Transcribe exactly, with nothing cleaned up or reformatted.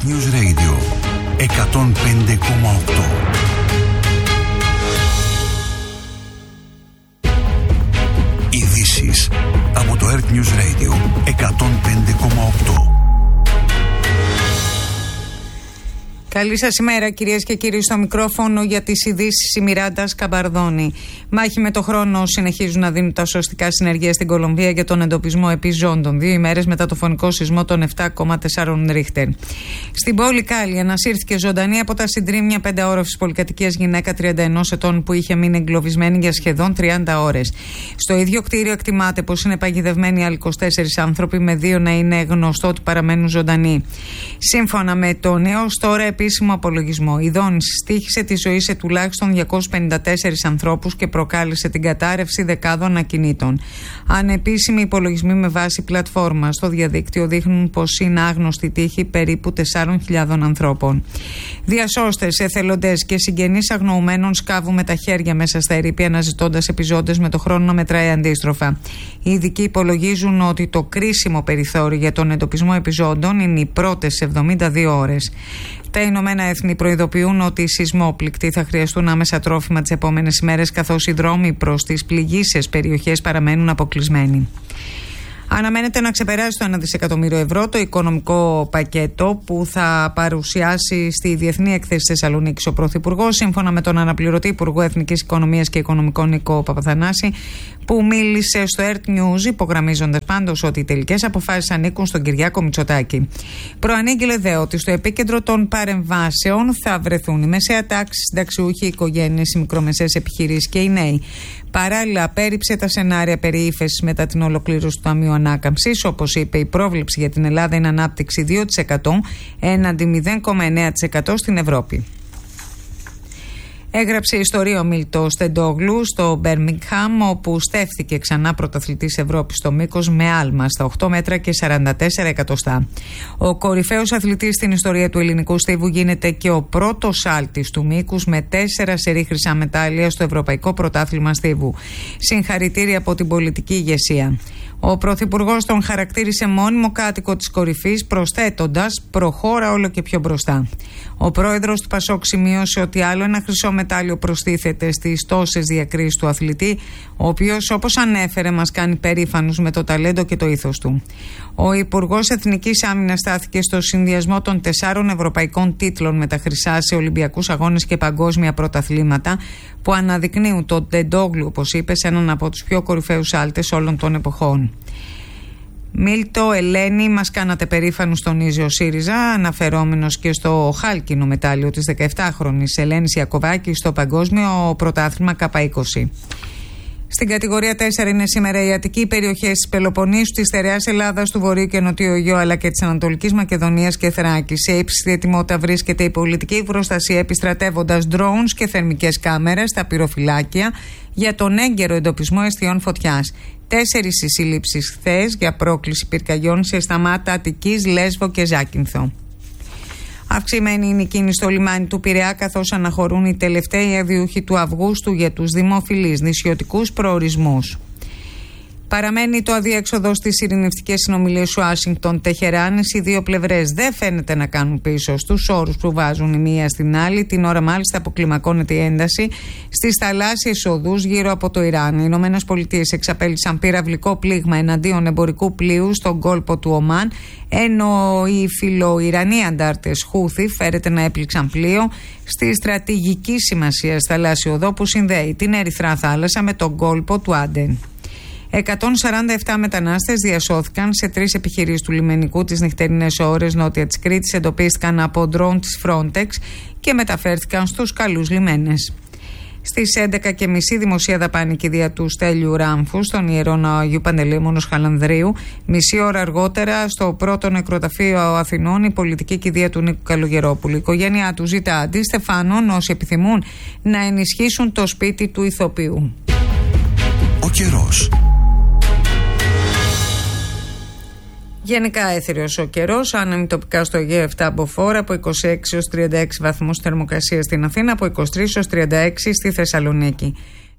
Earth News Radio εκατόν πέντε κόμμα οκτώ. Ειδήσεις από το Earth News Radio εκατόν πέντε κόμμα οκτώ. Καλή σας ημέρα, κυρίες και κύριοι, στο μικρόφωνο για τις ειδήσεις η Μιράντα Σκαμπαρδόνη. Μάχη με το χρόνο συνεχίζουν να δίνουν τα σωστικά συνεργεία στην Κολομβία για τον εντοπισμό επιζώντων, δύο ημέρες μετά το φωνικό σεισμό των επτά κόμμα τέσσερα Ρίχτερ. Στην πόλη Κάλι ανασύρθηκε ζωντανή από τα συντρίμμια πενταόροφης πολυκατοικίας γυναίκα τριάντα ενός ετών που είχε μείνει εγκλωβισμένη για σχεδόν τριάντα ώρες. Στο ίδιο κτίριο εκτιμάται πως είναι παγιδευμένοι άλλοι είκοσι τέσσερις άνθρωποι, με δύο να είναι γνωστό ότι παραμένουν ζωντανοί. Σύμφωνα με τον έως τώρα επίσημο απολογισμό, η δόνηση στοίχησε τη ζωή σε τουλάχιστον διακόσιους πενήντα τέσσερις ανθρώπους και προκάλεσε την κατάρρευση δεκάδων ακινήτων. Ανεπίσημοι υπολογισμοί με βάση πλατφόρμα στο διαδίκτυο δείχνουν πως είναι άγνωστη τύχη περίπου τεσσάρων χιλιάδων ανθρώπων. Διασώστες, εθελοντές και συγγενείς αγνοουμένων σκάβουν με τα χέρια μέσα στα ερείπια, αναζητώντας επιζώντες με το χρόνο να μετράει αντίστροφα. Οι ειδικοί υπολογίζουν ότι το κρίσιμο περιθώριο για τον εντοπισμό επιζώντων είναι οι πρώτες εβδομήντα δύο ώρες. Τα Ηνωμένα Έθνη προειδοποιούν ότι οι σεισμόπληκτοι θα χρειαστούν άμεσα τρόφιμα τις επόμενες ημέρες, καθώς οι δρόμοι προς τις πληγείσες περιοχές παραμένουν αποκλεισμένοι. Αναμένεται να ξεπεράσει το ένα δισεκατομμύριο ευρώ το οικονομικό πακέτο που θα παρουσιάσει στη Διεθνή Έκθεση Θεσσαλονίκης ο Πρωθυπουργός, σύμφωνα με τον αναπληρωτή Υπουργό Εθνικής Οικονομίας και Οικονομικών Νικό Παπαθανάση, που μίλησε στο Earth News, υπογραμμίζοντας πάντως ότι οι τελικές αποφάσεις ανήκουν στον Κυριάκο Μητσοτάκη. Προανήγγειλε δε ότι στο επίκεντρο των παρεμβάσεων θα βρεθούν η μεσαία τάξη, συνταξιούχοι, οι οικογένειες, οι μικρομεσαίες επιχειρήσεις και οι νέοι. Παράλληλα, απέρριψε τα σενάρια περί ύφεσης μετά την ολοκλήρωση του Ταμείου Ανάκαμψης. Όπως είπε, η πρόβλεψη για την Ελλάδα είναι ανάπτυξη δύο τοις εκατό έναντι μηδέν κόμμα εννέα τοις εκατό στην Ευρώπη. Έγραψε ιστορία ο Μίλτος Τεντόγλου στο Μπέρμιγχαμ, όπου στέφθηκε ξανά πρωταθλητής Ευρώπης στο μήκος με άλμα στα οκτώ μέτρα και σαράντα τέσσερα εκατοστά. Ο κορυφαίος αθλητής στην ιστορία του ελληνικού στίβου γίνεται και ο πρώτος άλτης του μήκους με τέσσερα σερί χρυσά μετάλλια στο Ευρωπαϊκό Πρωτάθλημα Στίβου. Συγχαρητήρια από την πολιτική ηγεσία. Ο Πρωθυπουργός τον χαρακτήρισε μόνιμο κάτοικο της κορυφής, προσθέτοντας «προχώρα όλο και πιο μπροστά». Ο πρόεδρος του Πασόκ σημείωσε ότι άλλο ένα χρυσό μετάλλιο προστίθεται στις τόσες διακρίσεις του αθλητή, ο οποίος, όπως ανέφερε, μας κάνει περήφανους με το ταλέντο και το ήθος του. Ο Υπουργός Εθνικής Άμυνας στάθηκε στο συνδυασμό των τεσσάρων ευρωπαϊκών τίτλων με τα χρυσά σε Ολυμπιακούς Αγώνες και παγκόσμια πρωταθλήματα, που αναδεικνύουν τον Τεντόγλου, όπως είπε, σε έναν από τους πιο κορυφαίους άλτες όλων των εποχών. Μίλτο, Ελένη, μας κάνατε περήφανους, τονίζει ο ΣΥΡΙΖΑ, αναφερόμενος και στο χάλκινο μετάλλιο της δεκαεπτάχρονης Ελένης Ιακωβάκη στο παγκόσμιο πρωτάθλημα Κάπα είκοσι. Στην κατηγορία τέσσερα είναι σήμερα οι αττικοί περιοχές της Πελοποννήσου, της στερεάς Ελλάδας, του Βορείου και Νοτιού Αιγαίου, αλλά και της Ανατολικής Μακεδονίας και Θράκης. Σε ύψιστη ετοιμότητα βρίσκεται η πολιτική προστασία, επιστρατεύοντας drones και θερμικές κάμερες στα πυροφυλάκια για τον έγκαιρο εντοπισμό αιστιών φωτιάς. Τέσσερις οι σύλληψεις χθες για πρόκληση πυρκαγιών σε Σταμάτα, Αττικής, Λέσβο και Ζάκυνθο. Αυξημένη είναι η κίνηση στο λιμάνι του Πειραιά, καθώς αναχωρούν οι τελευταίοι αδιούχοι του Αυγούστου για τους δημοφιλείς νησιωτικούς προορισμούς. Παραμένει το αδιέξοδο στις ειρηνευτικές συνομιλίες Ουάσιγκτον-Τεχεράν. Οι δύο πλευρές δεν φαίνεται να κάνουν πίσω στους όρους που βάζουν η μία στην άλλη. Την ώρα μάλιστα αποκλιμακώνεται η ένταση στις θαλάσσιες οδούς γύρω από το Ιράν. Οι Ηνωμένες Πολιτείες εξαπέλυσαν πυραυλικό πλήγμα εναντίον εμπορικού πλοίου στον κόλπο του Ομάν, ενώ οι φιλοϊρανοί αντάρτες Χούθι φέρεται να έπληξαν πλοίο στη στρατηγική σημασία θαλάσσιο οδό που συνδέει την Ερυθρά Θάλασσα με τον κόλπο του Άντεν. εκατόν σαράντα επτά μετανάστες διασώθηκαν σε τρεις επιχειρήσεις του λιμενικού τις νυχτερινές ώρες νότια της Κρήτης, εντοπίστηκαν από ντρόουν της Frontex και μεταφέρθηκαν στους καλούς λιμένες. Στις έντεκα και μισή δημοσία δαπάνη κηδεία του Στέλιου Ράμφου στον Ιερό Ναό Αγίου Παντελεήμονος Χαλανδρίου. Μισή ώρα αργότερα στο πρώτο νεκροταφείο Αθηνών η πολιτική κηδεία του Νίκου Καλογερόπουλου. Η οικογένειά του ζητά αντίστεφανον όσοι επιθυμούν να ενισχύσουν το σπίτι του ηθοποιού. Ο καιρός. Γενικά έθριος ο καιρός, άνεμοι τοπικά στο Αιγαίο επτά μποφόρ, από είκοσι έξι έως τριάντα έξι βαθμούς θερμοκρασία στην Αθήνα, από είκοσι τρεις έως τριάντα έξι στη Θεσσαλονίκη.